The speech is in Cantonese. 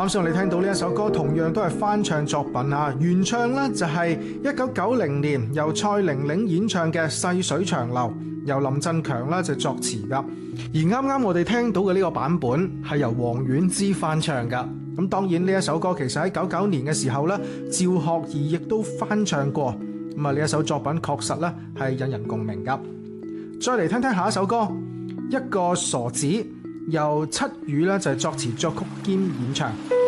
啱先我哋聽到呢一首歌，同樣都係翻唱作品啊，原唱呢就係1990年由蔡玲玲演唱嘅《細水長流》，由林振強呢就作詞噶。而啱啱我哋聽到嘅呢個版本係由黃婉之翻唱噶。咁當然呢一首歌其實喺99年嘅時候呢，趙學而亦都翻唱過。咁啊，呢一首作品確實呢係引人共鳴噶。再嚟聽聽下一首歌《一個傻子》，由七語呢就係作詞作曲兼演唱。